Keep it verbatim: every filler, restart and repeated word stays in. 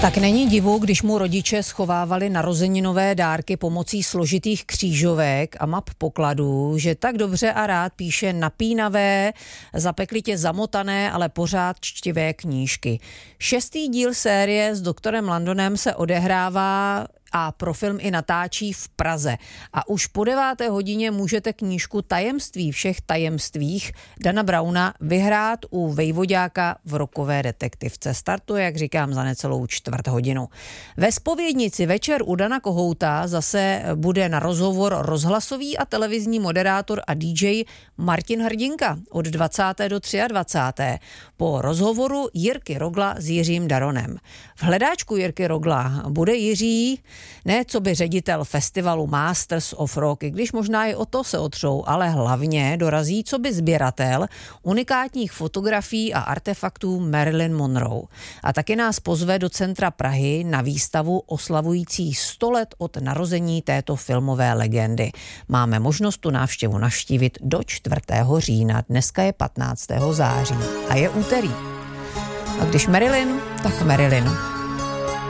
Tak není divu, když mu rodiče schovávali narozeninové dárky pomocí složitých křížovek a map pokladů, že tak dobře a rád píše napínavé, zapeklitě zamotané, ale pořád čtivé knížky. Šestý díl série s doktorem Landonem se odehrává a pro film i natáčí v Praze. A už po deváté hodině můžete knížku Tajemství všech tajemstvích Dana Browna vyhrát u Vejvoďáka v Rokové detektivce. Startuje, jak říkám, za necelou čtvrt hodinu. Ve Zpovědnici večer u Dana Kohouta zase bude na rozhovor rozhlasový a televizní moderátor a dý džej Martin Hrdinka od dvacáté do dvacáté třetí po rozhovoru Jirky Rogla s Jiřím Daronem. V hledáčku Jirky Rogla bude Jiří ne co by ředitel festivalu Masters of Rock, i když možná i o to se otřou, ale hlavně dorazí co by sběratel unikátních fotografií a artefaktů Marilyn Monroe. A taky nás pozve do centra Prahy na výstavu oslavující sto let od narození této filmové legendy. Máme možnost tu návštěvu navštívit do čtvrtého října. Dneska je patnáctého září a je úterý. A když Marilyn, tak Marilyn.